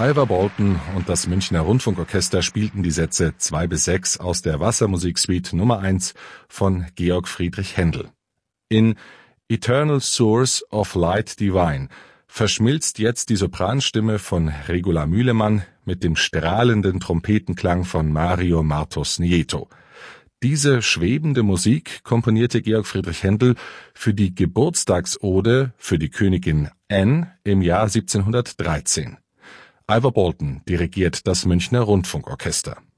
Ivar Bolton und das Münchner Rundfunkorchester spielten die Sätze 2-6 aus der Wassermusiksuite Nummer 1 von Georg Friedrich Händel. In Eternal Source of Light Divine verschmilzt jetzt die Sopranstimme von Regula Mühlemann mit dem strahlenden Trompetenklang von Mario Martos Nieto. Diese schwebende Musik komponierte Georg Friedrich Händel für die Geburtstagsode für die Königin Anne im Jahr 1713. Ivar Bolton dirigiert das Münchner Rundfunkorchester.